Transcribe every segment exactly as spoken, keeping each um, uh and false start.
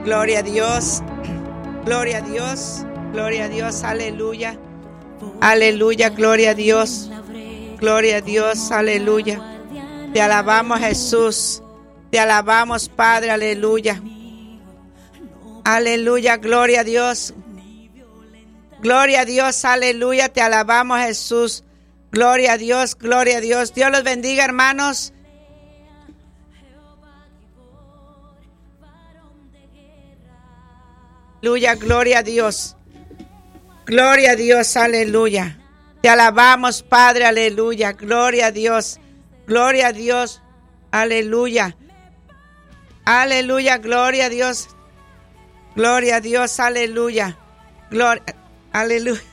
Gloria a Dios. Gloria a Dios. Gloria a Dios. Aleluya. Aleluya. Gloria a Dios. Gloria a Dios. Aleluya. Te alabamos, Jesús. Te alabamos, Padre. Aleluya. Aleluya. Gloria a Dios. Gloria a Dios. Aleluya. Te alabamos, Jesús. Gloria a Dios. Gloria a Dios. Dios los bendiga, hermanos. Aleluya, gloria a Dios. Gloria a Dios, aleluya. Te alabamos, Padre, aleluya. Gloria a Dios. Gloria a Dios. Aleluya. Aleluya, gloria a Dios. Gloria a Dios, aleluya. Gloria, aleluya.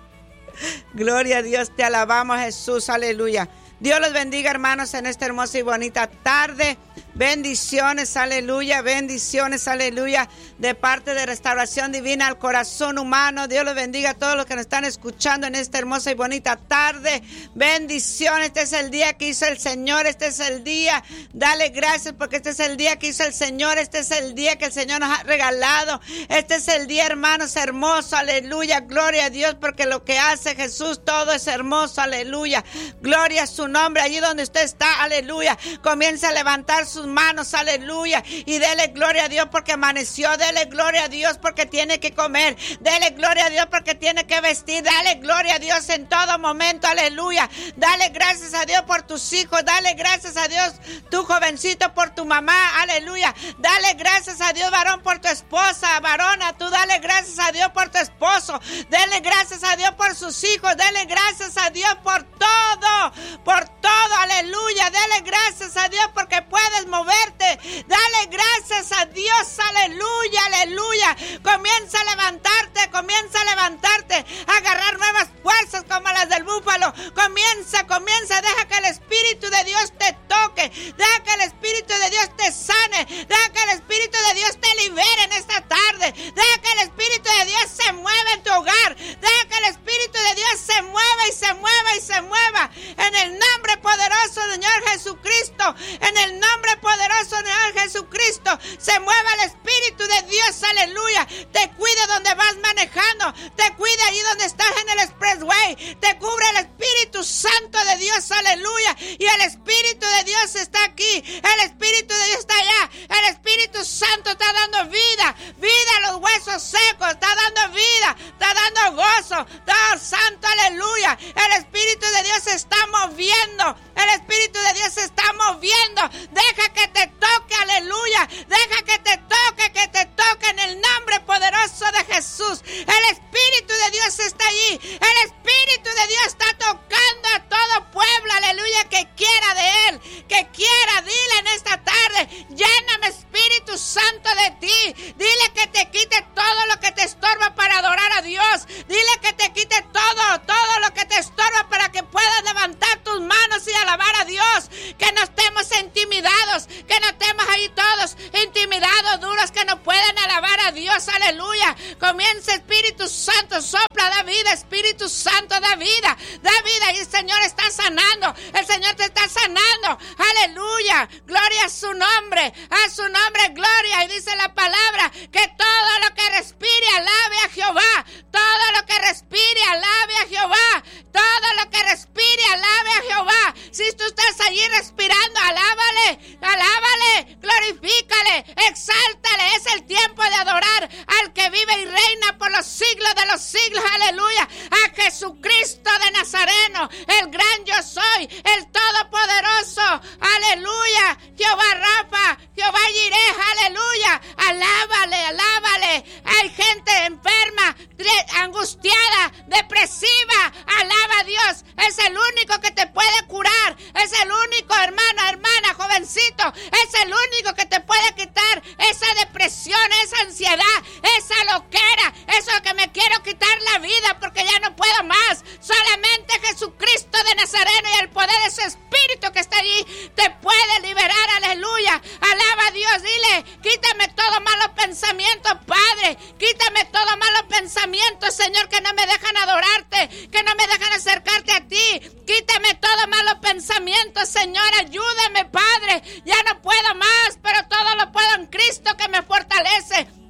Gloria a Dios, te alabamos, Jesús, aleluya. Dios los bendiga, hermanos, en esta hermosa y bonita tarde. Bendiciones, aleluya, bendiciones, aleluya, de parte de Restauración Divina al Corazón Humano. Dios los bendiga a todos los que nos están escuchando en esta hermosa y bonita tarde. Bendiciones, este es el día que hizo el Señor, este es el día. Dale gracias porque este es el día que hizo el Señor, este es el día que el Señor nos ha regalado. Este es el día, hermanos, hermoso, aleluya, gloria a Dios, porque lo que hace Jesús, todo es hermoso, aleluya. Gloria a su nombre, allí donde usted está, aleluya. Comienza a levantar sus manos, aleluya, y dele gloria a Dios porque amaneció, dele gloria a Dios porque tiene que comer, dele gloria a Dios porque tiene que vestir, dale gloria a Dios en todo momento, aleluya. Dale gracias a Dios por tus hijos, dale gracias a Dios, tu jovencito, por tu mamá, aleluya. Dale gracias a Dios, varón, por tu esposa, varona, tú dale gracias a Dios por tu esposo, dale gracias a Dios por sus hijos, dale gracias a Dios por todo, por todo, aleluya. Dale gracias a Dios porque puedes moverte. Dale gracias a Dios, aleluya, aleluya. Comienza a levantarte, comienza a levantarte, a agarrar nuevas fuerzas como las del búfalo. Comienza, comienza, deja que el Espíritu de Dios te toque, deja que el Espíritu de Dios te sane, deja que el Espíritu de Dios te libere en esta tarde, deja que el Espíritu de Dios se mueva en tu hogar, deja que el Espíritu de Dios se mueva y se mueva y se mueva en el nombre poderoso del Señor Jesucristo, en el nombre poderoso del Señor Jesucristo. Se mueva el Espíritu de Dios, aleluya. Te cuida donde vas manejando, te cuida ahí donde estás en el expressway, te cubre el Espíritu Santo de Dios, aleluya. Y el Espíritu de Dios está aquí, el Espíritu de Dios está allá, el Espíritu Santo está dando vida, vida a los huesos secos, está dando vida, está dando gozo, está santo, aleluya. El Espíritu de Dios se está moviendo, el Espíritu de Dios se está moviendo. Deja que te toque, aleluya, deja que te toque, que te toque en el nombre poderoso de Jesús. El Espíritu de Dios está allí, el Espíritu de Dios está tocando a todo pueblo, aleluya, que quiera de Él, que quiera. Dile en esta tarde: lléname, Espíritu Santo, de ti. Dile que te quite todo lo que te estorba para adorar a Dios. Dile que te quite todo, todo lo que te estorba para que puedas levantar tus manos y alabar a Dios. Que no estemos intimidados, que no estemos ahí todos intimidados, duros, que no pueden alabar a Dios, aleluya. Comienza, Espíritu Santo, sopla, da vida, Espíritu Santo, da vida, da vida. Y el Señor está sanando, el Señor te está sanando, aleluya. Gloria a su nombre, a su nombre, gloria. Y dice la palabra que todo lo que respire alabe a Jehová, todo lo que respire alabe a Jehová, todo lo que respire alabe a Jehová. Si tú estás allí respirando, alábale, alábale, glorifícale, exáltale. Es el tiempo de adorar al que vive y reina por los siglos de los siglos, aleluya. A Jesucristo de Nazareno, el gran yo soy, el todopoderoso, aleluya. Jehová Rafa, Jehová Jireh, aleluya. Alábale, alábale. Hay gente enferma, angustiada, depresiva, alaba a Dios. Es el único que te puede curar, es el único, hermano, hermana, jovencito, es el único que te puede quitar esa depresión, esa ansiedad, esa loquera, eso que me quiero quitar la vida porque ya no puedo más. Solamente Jesucristo de Nazareno y el poder de ese Espíritu que está allí te puede liberar, aleluya. Alaba a Dios, dile: quítame todo malo pensamiento, Padre, quítame todo malo pensamiento, Señor, que no me dejan adorarte, que no me dejan acercarte a ti. Quítame todo malo pensamiento, Señor, ayúdame, Padre. Ya no puedo más, pero todo lo puedo en Cristo que me fortalece.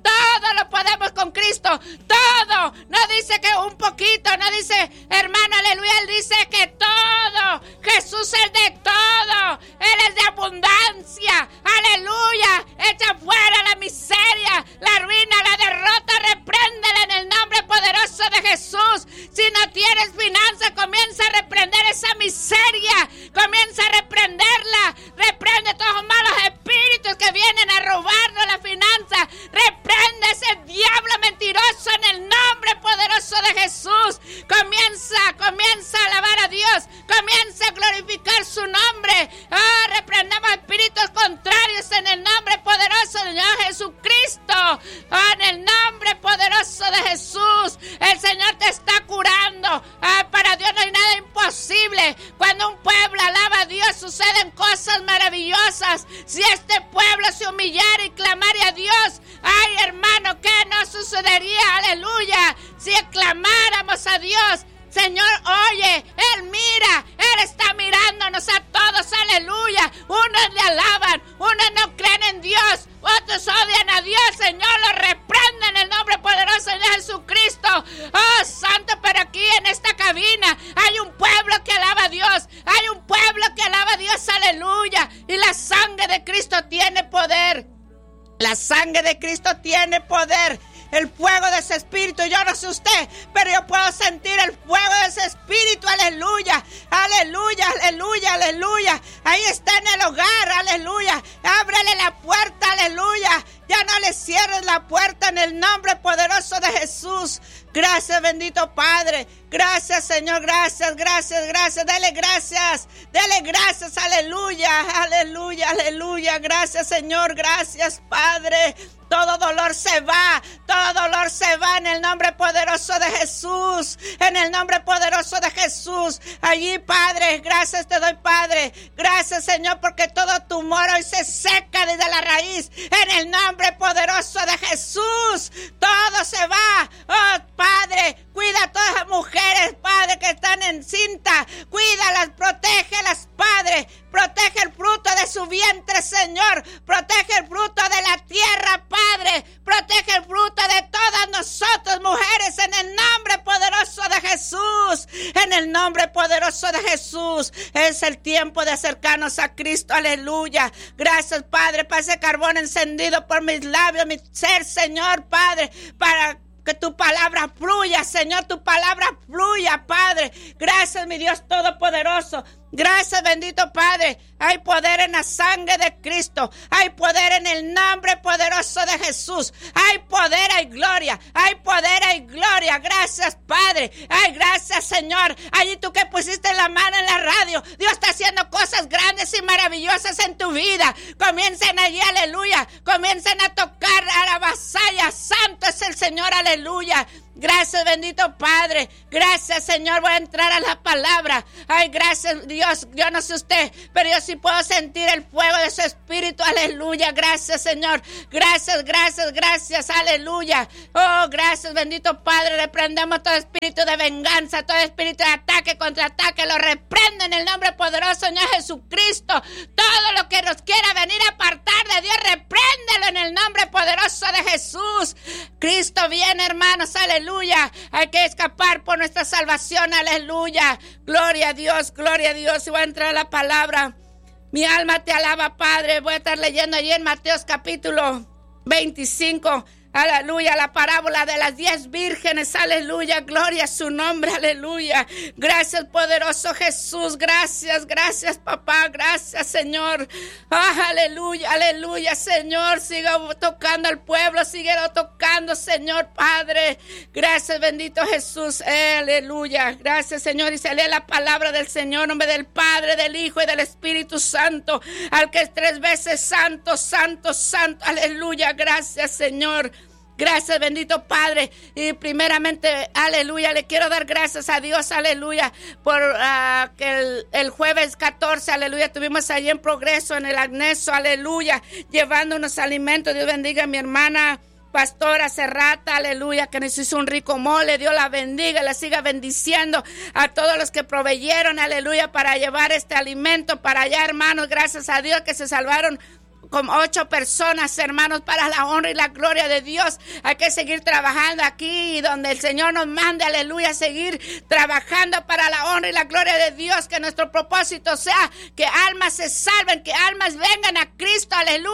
vienen a robarnos la finanza. Reprende ese diablo mentiroso en el nombre poderoso de Jesús. Comienza, comienza a alabar a Dios. Comienza a glorificar su nombre. Oh, reprendemos espíritus contrarios en el nombre poderoso de Señor Jesucristo. Oh, en el nombre poderoso de Jesús. El Señor te está curando. Ah, para Dios no hay nada imposible. Cuando un pueblo alaba a Dios, suceden cosas maravillosas. Si este pueblo se humillara y clamara a Dios, ay, hermano, ¿qué no sucedería? Aleluya. Si clamáramos a Dios, Señor, oye, Él mira, Él está mirándonos a todos, aleluya. Unos le alaban, unos no creen en Dios, otros odian a Dios. Señor, lo reprende en el nombre poderoso de Jesucristo. Oh, santo, pero aquí en esta cabina hay un pueblo que alaba a Dios, hay un pueblo que alaba a Dios, aleluya. Y la sangre de Cristo tiene poder. La sangre de Cristo tiene poder. El fuego de ese espíritu, yo no sé usted, pero yo puedo sentir el fuego de ese espíritu, aleluya, aleluya, aleluya, aleluya. Ahí está en el hogar, aleluya. Ábrele la puerta, aleluya. Ya no le cierres la puerta en el nombre poderoso de Jesús. Gracias, bendito Padre. Gracias, Señor. Gracias, gracias, gracias. Dele gracias. Dele gracias. Aleluya, aleluya, aleluya. Gracias, Señor. Gracias, Padre. Todo dolor se va, todo dolor se va en el nombre poderoso de Jesús, en el nombre poderoso de Jesús. Allí, Padre, gracias te doy, Padre. Gracias, Señor, porque todo tumor hoy se seca desde la raíz, en el nombre poderoso de Jesús. Todo se va. Oh, Padre, cuida a todas las mujeres, Padre, que están encinta. Cuídalas, protégelas, Padre. Protege el fruto de su vientre, Señor. Protege el fruto de la tierra, Padre. Protege el fruto de todas nosotros, mujeres, en el nombre poderoso de Jesús. En el nombre poderoso de Jesús. Es el tiempo de acercarnos a Cristo. Aleluya. Gracias, Padre, para ese carbón encendido por mis labios, mi ser, Señor, Padre, para que tu palabra fluya, Señor, tu palabra fluya, Padre. Gracias, mi Dios todopoderoso. Gracias, bendito Padre. Hay poder en la sangre de Cristo. Hay poder en el nombre poderoso de Jesús. Hay poder, hay gloria. Hay poder, hay gloria. Gracias, Padre. Ay, gracias, Señor. Allí tú que pusiste la mano en la radio, Dios está haciendo cosas grandes y maravillosas en tu vida. Comiencen allí, aleluya. Comiencen a tocar a la vasalla. Santo es el Señor, aleluya. Gracias, bendito Padre. Gracias, Señor. Voy a entrar a la palabra. Ay, gracias, Dios. Yo no sé usted, pero yo sí puedo sentir el fuego de su espíritu. Aleluya. Gracias, Señor. Gracias, gracias, gracias. Aleluya. Oh, gracias, bendito Padre. Reprendemos todo espíritu de venganza, todo espíritu de ataque, contraataque. Lo reprendo en el nombre poderoso, Señor Jesucristo. Todo lo que nos quiera venir a apartar de Dios, repréndelo en el nombre poderoso de Jesús. Cristo viene, hermanos. Aleluya. Aleluya, hay que escapar por nuestra salvación, aleluya, gloria a Dios, gloria a Dios. Y voy a entrar a la palabra. Mi alma te alaba, Padre. Voy a estar leyendo allí en Mateos capítulo veinticinco, aleluya, la parábola de las diez vírgenes, aleluya, gloria a su nombre, aleluya. Gracias, poderoso Jesús, gracias, gracias, papá, gracias, Señor. Oh, aleluya, aleluya, Señor, siga tocando al pueblo, sigue tocando, Señor, Padre. Gracias, bendito Jesús, aleluya. Gracias, Señor, y se lee la palabra del Señor, en nombre del Padre, del Hijo y del Espíritu Santo, al que es tres veces santo, santo, santo, aleluya. Gracias, Señor. Gracias, bendito Padre. Y primeramente, aleluya, le quiero dar gracias a Dios, aleluya, por uh, que el, el jueves catorce, aleluya, estuvimos allí en Progreso, en el Agneso, aleluya, llevando unos alimentos. Dios bendiga a mi hermana Pastora Serrata, aleluya, que nos hizo un rico mole. Dios la bendiga, la siga bendiciendo a todos los que proveyeron, aleluya, para llevar este alimento para allá, hermanos. Gracias a Dios que se salvaron como ocho personas, hermanos, para la honra y la gloria de Dios. Hay que seguir trabajando aquí y donde el Señor nos mande, aleluya, seguir trabajando para la honra y la gloria de Dios. Que nuestro propósito sea que almas se salven, que almas vengan a Cristo, aleluya.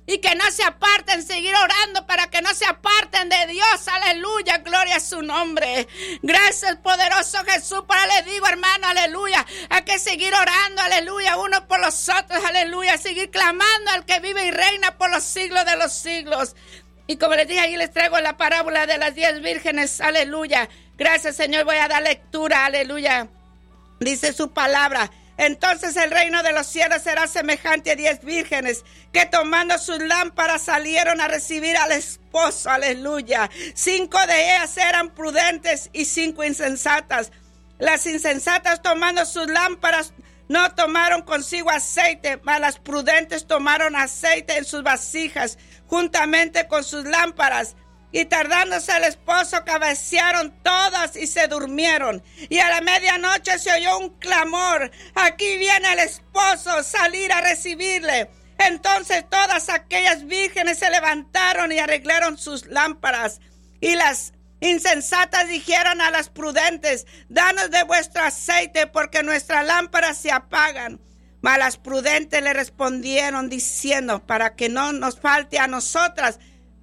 y que no se aparten, seguir orando para que no se aparten de Dios. Aleluya, gloria a su nombre. Gracias, poderoso Jesús. Para les digo, hermano, aleluya, hay que seguir orando, aleluya, uno por los otros, aleluya, seguir clamando al que vive y reina por los siglos de los siglos. Y como les dije, ahí les traigo la parábola de las diez vírgenes, aleluya. Gracias, Señor, voy a dar lectura, aleluya. Dice su palabra: entonces el reino de los cielos será semejante a diez vírgenes que tomando sus lámparas salieron a recibir al esposo, aleluya. Cinco de ellas eran prudentes y cinco insensatas. Las insensatas, tomando sus lámparas, no tomaron consigo aceite, mas las prudentes tomaron aceite en sus vasijas juntamente con sus lámparas. Y tardándose el esposo, cabecearon todas y se durmieron. Y a la medianoche se oyó un clamor: aquí viene el esposo, salir a recibirle. Entonces todas aquellas vírgenes se levantaron y arreglaron sus lámparas. Y las insensatas dijeron a las prudentes: danos de vuestro aceite, porque nuestras lámparas se apagan. Mas las prudentes le respondieron diciendo: para que no nos falte a nosotras,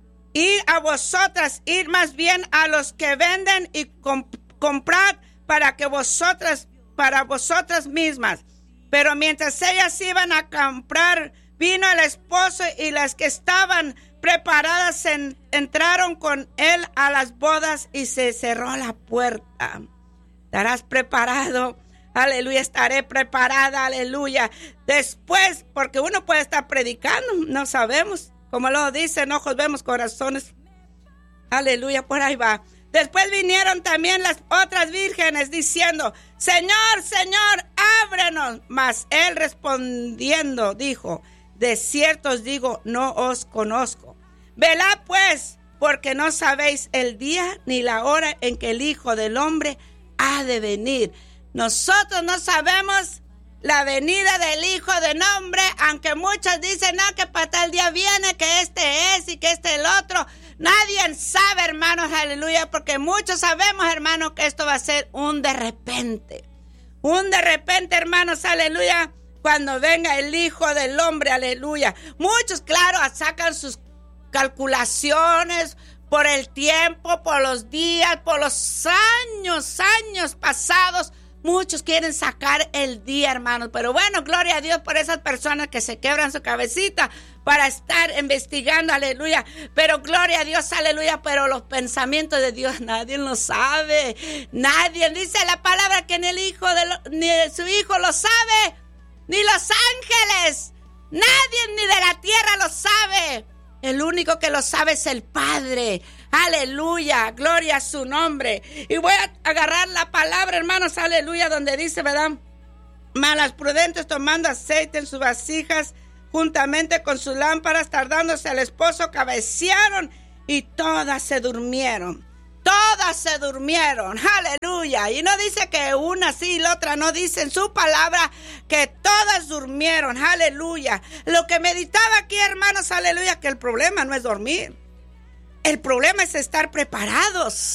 ir a vosotras, ir más bien a los que venden y comp comprad para que vosotras, para vosotras mismas. Pero mientras ellas iban a comprar, vino el esposo, y las que estaban preparadas en, entraron con él a las bodas, y se cerró la puerta. ¿Estarás preparado? Aleluya, estaré preparada, aleluya. Después, porque uno puede estar predicando, no sabemos. Como lo dicen, ojos vemos, corazones. Aleluya, por ahí va. Después vinieron también las otras vírgenes diciendo: Señor, Señor, ábrenos. Mas él respondiendo dijo: de cierto os digo, no os conozco. Velad pues, porque no sabéis el día ni la hora en que el Hijo del Hombre ha de venir. Nosotros no sabemos la venida del Hijo del Hombre, aunque muchos dicen: no, que para tal día viene, que este es y que este es el otro. Nadie sabe, hermanos, aleluya, porque muchos sabemos, hermanos, que esto va a ser un de repente. Un de repente, hermanos, aleluya, cuando venga el Hijo del Hombre, aleluya. Muchos, claro, sacan sus calculaciones por el tiempo, por los días, por los años, años pasados. Muchos quieren sacar el día, hermanos, pero bueno, gloria a Dios por esas personas que se quebran su cabecita para estar investigando, aleluya. Pero gloria a Dios, aleluya, pero los pensamientos de Dios nadie lo sabe. Nadie, dice la palabra, que ni el hijo de lo, ni de su hijo lo sabe, ni los ángeles, nadie ni de la tierra lo sabe. El único que lo sabe es el Padre. Aleluya, gloria a su nombre. Y voy a agarrar la palabra, hermanos, aleluya, donde dice, ¿verdad? Mas las prudentes tomando aceite en sus vasijas juntamente con sus lámparas, tardándose el esposo, cabecearon y todas se durmieron. Todas se durmieron, aleluya. Y no dice que una sí y la otra no, dice en su palabra que todas durmieron, aleluya. Lo que meditaba aquí, hermanos, aleluya, que el problema no es dormir. El problema es estar preparados.